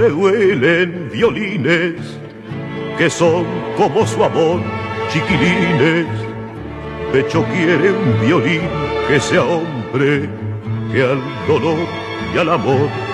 Me duelen violines que son como su amor, chiquilines. Pecho quiere un violín que sea hombre, que al dolor y al amor